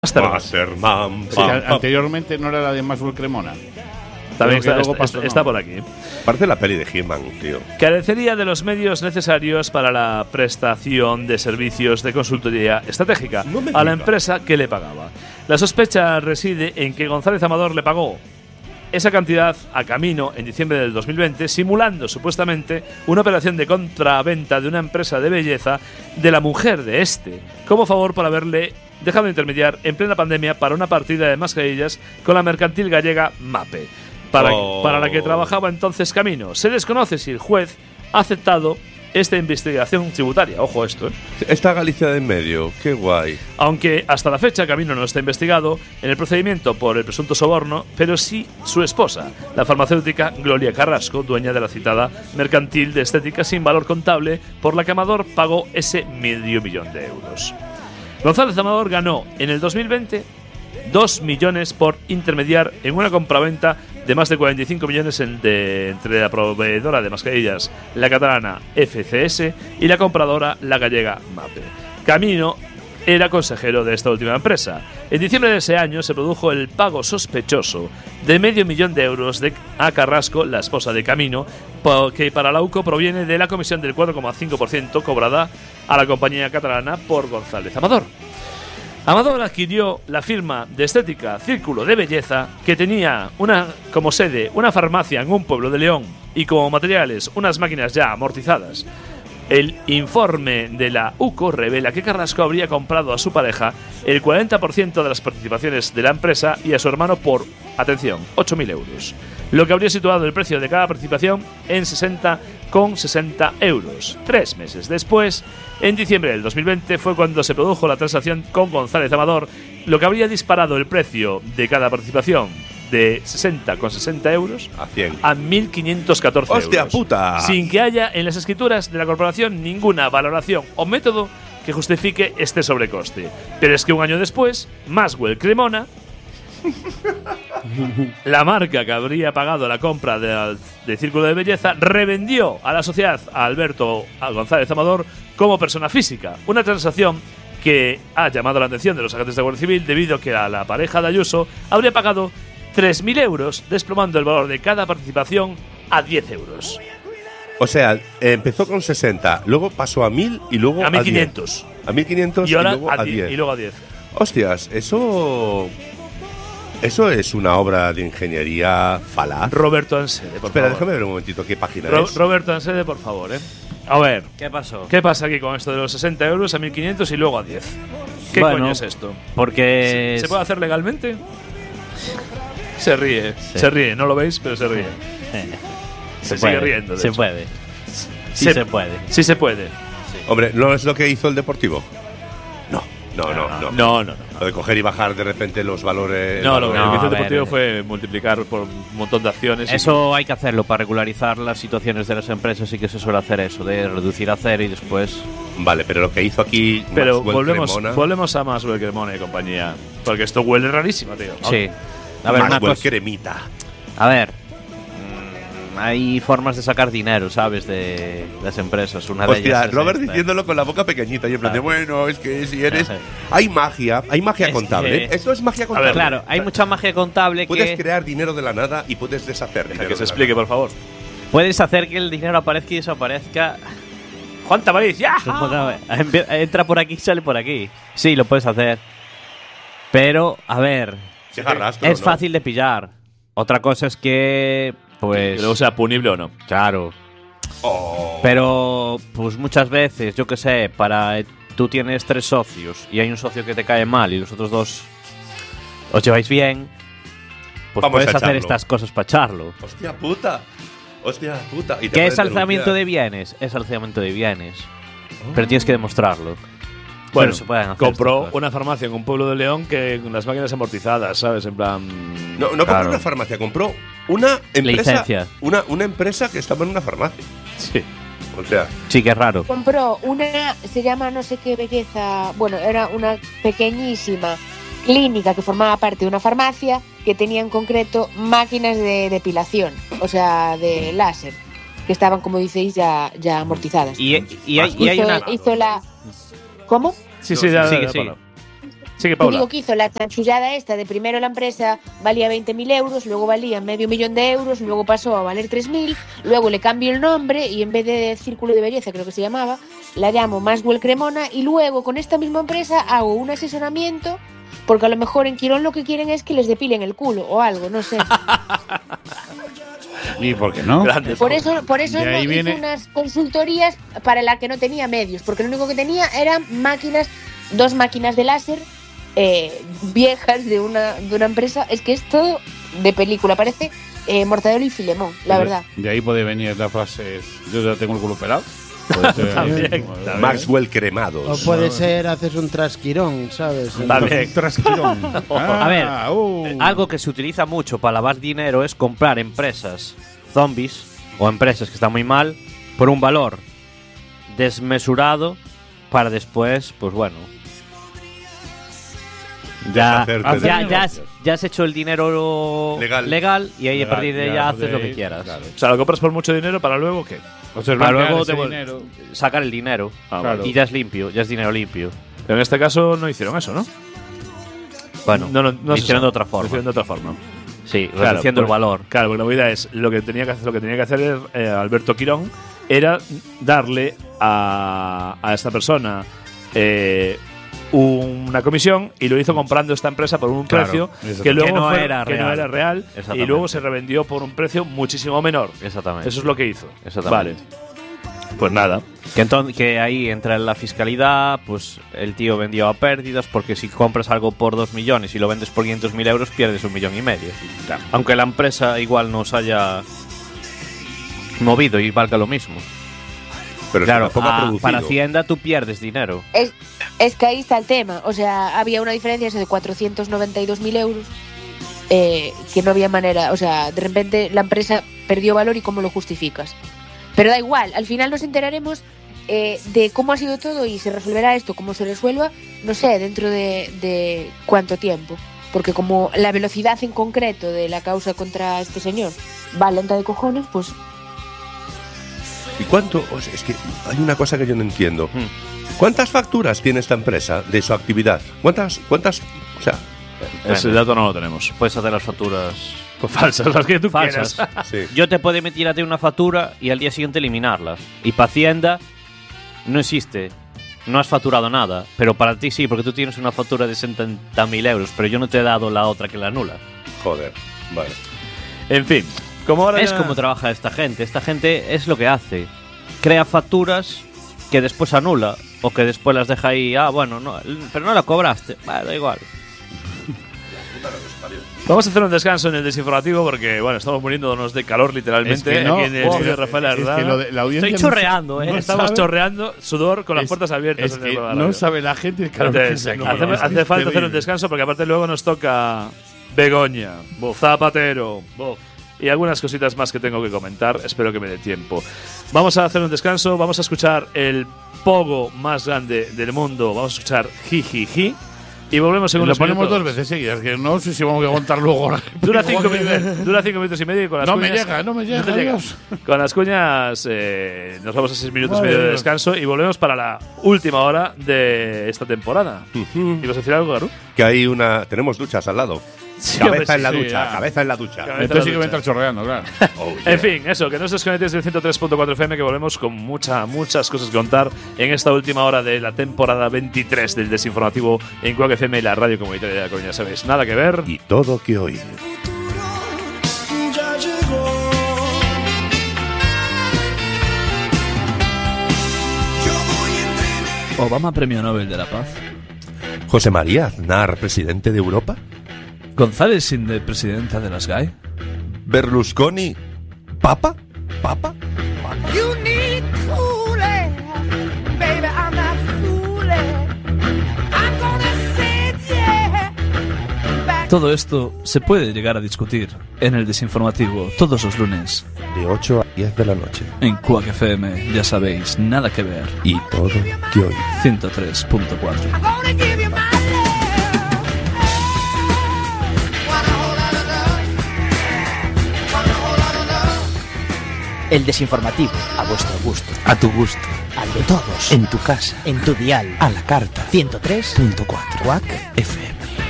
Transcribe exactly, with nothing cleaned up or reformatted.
Masterman. Masterman. Sí, anteriormente no era la de Maxwell Cremona. También está, luego está, pasó, está no. por aquí. Parece la peli de He-Man, tío. Carecería de los medios necesarios para la prestación de servicios de consultoría estratégica No me a la digas. empresa que le pagaba. La sospecha reside en que González Amador le pagó esa cantidad a Camino en diciembre del dos mil veinte, simulando supuestamente una operación de compraventa de una empresa de belleza de la mujer de este, como favor por haberle dejado intermediar en plena pandemia para una partida de mascarillas con la mercantil gallega MAPE, para, Oh. para la que trabajaba entonces Camino. Se desconoce si el juez ha aceptado esta investigación tributaria. Ojo esto, ¿eh? Esta Galicia de en medio, qué guay. Aunque hasta la fecha Camino no está investigado en el procedimiento por el presunto soborno, pero sí su esposa, la farmacéutica Gloria Carrasco, dueña de la citada mercantil de estética sin valor contable, por la que Amador pagó ese medio millón de euros. González Amador ganó en el dos mil veinte dos millones por intermediar en una compraventa de más de cuarenta y cinco millones en de, entre la proveedora de mascarillas, la catalana F C S, y la compradora, la gallega MAPE. Camino era consejero de esta última empresa. En diciembre de ese año se produjo el pago sospechoso de medio millón de euros de, a Carrasco, la esposa de Camino, que para la U C O proviene de la comisión del cuatro coma cinco por ciento cobrada a la compañía catalana por González Amador. Amador adquirió la firma de estética Círculo de Belleza, que tenía una, como sede una farmacia en un pueblo de León y como materiales unas máquinas ya amortizadas. El informe de la U C O revela que Carrasco habría comprado a su pareja el cuarenta por ciento de las participaciones de la empresa y a su hermano por, atención, ocho mil euros, lo que habría situado el precio de cada participación en sesenta coma sesenta euros. Tres meses después, en diciembre del dos mil veinte, fue cuando se produjo la transacción con González Amador, lo que habría disparado el precio de cada participación de sesenta coma sesenta euros A cien. a mil quinientos catorce euros. ¡Hostia puta! Sin que haya en las escrituras de la corporación ninguna valoración o método que justifique este sobrecoste. Pero es que un año después, Maxwell Cremona, la marca que habría pagado la compra de, de Círculo de Belleza, revendió a la sociedad a Alberto a González Amador como persona física. Una transacción que ha llamado la atención de los agentes de Guardia Civil debido a que a la pareja de Ayuso habría pagado tres mil euros, desplomando el valor de cada participación a diez euros. O sea, eh, empezó con sesenta, luego pasó a mil y luego A a mil diez. quinientos. A mil quinientos y, Y ahora luego a a diez. diez. Y luego a diez. Hostias, eso. Eso es una obra de ingeniería falaz. Roberto Ansede, por Espera, favor. déjame ver un momentito qué página Ro- es. Roberto Ansede, por favor, ¿eh? A ver, ¿Qué pasó? ¿qué pasa aquí con esto de los sesenta euros a mil quinientos y luego a diez? ¿Qué Bueno, coño es esto? Porque ¿Se puede hacer legalmente? Se ríe, Sí. se ríe, no lo veis, pero se ríe. Eh, Se, puede, sigue riendo. de Se hecho. puede. Sí Se- se puede. Sí se puede. Hombre, ¿no es lo que hizo el Deportivo? No, no, no, no. No, no, no. Lo de coger y bajar de repente los valores. No, lo que no, hizo a el ver, Deportivo eh. fue multiplicar por un montón de acciones. y- Eso hay que hacerlo para regularizar las situaciones de las empresas, y que se suele hacer eso, de reducir a cero y después… Vale, pero lo que hizo aquí. Pero Maxwell volvemos, Cremona, volvemos a Maxwell Cremona y compañía. Porque esto huele rarísimo, tío. Sí. A ver, una Maxwell cosa, Cremita. a ver. mm, Hay formas de sacar dinero, ¿sabes? De las empresas. Una de Hostia, ellas es Robert esta. diciéndolo con la boca pequeñita y en plan de, Claro. bueno, es que si eres. Ajá. Hay magia, hay magia Es contable. que- Esto es magia contable. Claro, hay mucha magia contable Puedes que crear dinero de la nada y puedes deshacer Deja dinero que se de la explique, por favor. puedes hacer que el dinero aparezca y desaparezca. Juan Tavariz, ya. Bueno, empie- entra por aquí y sale por aquí. Sí, lo puedes hacer. Pero, a ver, nada. Se arrastra, es ¿no? fácil de pillar. Otra cosa es que, pues, Que luego sea punible o no. claro. Oh. Pero, pues muchas veces, yo qué sé, para tú tienes tres socios y hay un socio que te cae mal y los otros dos os lleváis bien, pues Vamos puedes a hacer echarlo. estas cosas para echarlo. Hostia puta. Hostia puta. Y te ¿Qué es pueden alzamiento de denunciar. bienes? Es alzamiento de bienes. Pero tienes que demostrarlo. Bueno, Pero se pueden hacer compró estas cosas. una farmacia en un pueblo de León que con las máquinas amortizadas, ¿sabes? En plan. No, no Claro. compró una farmacia, compró una empresa. Licencia. Una, una empresa que estaba en una farmacia. Sí. O sea, Sí, que es raro. Compró una, se llama no sé qué belleza, bueno, era una pequeñísima clínica que formaba parte de una farmacia que tenía en concreto máquinas de depilación, o sea, de láser, que estaban, como diceis, ya, ya amortizadas. Y, y hay, y hay hizo, una… hizo la… ¿Cómo? Sí, sí, ya, Sigue, ya, sigue. bueno. Sí, que Te Paula. digo que hizo la chanchullada esta de primero la empresa valía veinte mil euros, luego valía medio millón de euros, luego pasó a valer tres mil, luego le cambio el nombre y en vez de Círculo de Belleza, creo que se llamaba, la llamo Maxwell Cremona y luego con esta misma empresa hago un asesoramiento porque a lo mejor en Quirón lo que quieren es que les depilen el culo o algo, no sé. ¿Y por qué no? Grande. Por eso, por eso De ahí no viene- hice unas consultorías para la que no tenía medios, porque lo único que tenía eran máquinas, dos máquinas de láser eh, viejas de una, de una empresa. Es que es todo de película, parece eh, Mortadelo y Filemón, la verdad. De ahí puede venir la frase: yo ya tengo el culo pelado. Puede ser- También, Bueno, también. Maxwell O cremados. puede ser, haces un trasquirón, ¿sabes? También. Trasquirón. A ver, Ah, uh. algo que se utiliza mucho para lavar dinero es comprar empresas zombies o empresas que están muy mal por un valor desmesurado para después, pues bueno. Ya, Deshacerte ya, de ya, has, negocios. ya has hecho el dinero Legal. y ahí Legal, a partir de ya, ya a haces partir lo de que ahí, quieras. claro. O sea, lo compras por mucho dinero para luego ¿qué? O sea, Para blanquear luego ese devol- dinero. sacar el dinero Ah, Claro. y ya es limpio, ya es dinero limpio. Pero en este caso no hicieron eso, ¿no? Bueno, no, no, no lo se hicieron sabe. de otra Lo forma. hicieron de otra forma. Sí, Claro, reduciendo el pues- valor. Claro, porque la movida es lo que tenía que hacer, lo que tenía que hacer eh, Alberto Quirón era darle a, a esta persona eh, una comisión y lo hizo comprando esta empresa por un Claro, precio exactamente. que luego Que no fue- era que no real. era real y Exactamente. luego se revendió por un precio muchísimo menor. Exactamente. Eso es lo que hizo. Exactamente. Vale. Pues nada. Que, entonces, que ahí entra en la fiscalidad, pues el tío vendió a pérdidas, porque si compras algo por dos millones y lo vendes por quinientos mil euros, pierdes un millón y medio. Aunque la empresa igual nos haya movido y valga lo mismo. Pero Claro, tampoco ha a- producido. para Hacienda tú pierdes dinero. Es, es que ahí está el tema. O sea, había una diferencia eso de cuatrocientos noventa y dos mil euros eh, que no había manera. O sea, de repente la empresa perdió valor y cómo lo justificas. Pero da igual, al final nos enteraremos eh, de cómo ha sido todo y se resolverá esto, cómo se resuelva, no sé, dentro de, de cuánto tiempo. Porque como la velocidad en concreto de la causa contra este señor va lenta de cojones, pues ¿Y cuánto? O sea, es que hay una cosa que yo no entiendo. ¿Cuántas facturas tiene esta empresa de su actividad? ¿Cuántas? ¿Cuántas? O sea, Ese dato no lo tenemos. Puedes hacer las facturas Pues falsas, las que tú falsas. quieras. sí. Yo te puedo emitir a ti una factura y al día siguiente eliminarlas. Y para Hacienda no existe. No has facturado nada. Pero para ti sí, porque tú tienes una factura de setenta mil euros. Pero yo no te he dado la otra que la anula. Joder. Vale. En fin, como ahora Es ya- como trabaja esta gente. Esta gente es lo que hace. Crea facturas que después anula. O que después las deja ahí. Ah, bueno, no, pero no la cobraste. Vale, da igual. Vamos a hacer un descanso en el desinformativo porque, bueno, estamos muriéndonos de calor literalmente Es que no, aquí en el oh, estudio de Rafael es que Ardada. lo de- la audiencia Estoy no- chorreando, eh. no Estamos sabe- chorreando sudor con las es- puertas abiertas. Es en que el no radio. sabe la gente el calor Entonces, que se hace, nota. hace Es falta hacer un terrible. descanso porque aparte luego nos toca Begoña, Zapatero y algunas cositas más que tengo que comentar. Espero que me dé tiempo. Vamos a hacer un descanso, vamos a escuchar el pogo más grande del mundo. Vamos a escuchar Jijiji y volvemos en Lo unos ponemos minutos. dos veces seguidas, que no sé si vamos a aguantar luego. Dura cinco, Joder. minutos, dura cinco minutos y medio y con las No me cuñas- llega, no me llega, te llega. Dios. Con las cuñas eh, nos vamos a seis minutos y Madre medio de Dios. descanso y volvemos para la última hora de esta temporada. ¿Ibas a decir algo, Garú? Que hay una. Tenemos duchas al lado. Sí, Cabeza hombre, en la sí, ducha, ya. cabeza en la ducha. Cabeza- Entonces sí que la voy a ducha. estar chorreando, claro. Oh, yeah. En fin, eso, que no os desconectéis del ciento tres punto cuatro F M, que volvemos con mucha, muchas cosas que contar en esta última hora de la temporada veintitrés del Desinformativo en Quack F M y la radio comunitaria de la Coruña. ¿Sabéis? Nada que ver. Y todo que oír. Ya llegó. Yo voy entre Obama Premio Nobel de la Paz. José María Aznar, presidente de Europa. González Sinde, presidenta de las G A E. Berlusconi, papa. ¿Papa? You need cooling, baby, I'm not fooling. I'm gonna say yeah. Back Todo esto se puede llegar a discutir en el Desinformativo todos los lunes De ocho a diez de la noche. en Quack F M, ya sabéis, nada que ver. Y todo que oír. ciento tres punto cuatro. I'm gonna give you my love. Want a whole lot of love. Want a whole lot of love. El Desinformativo, a vuestro gusto. A tu gusto. A al de todos, En tu casa. en tu dial, A la carta. ciento tres Punto cuatro. W A C F M.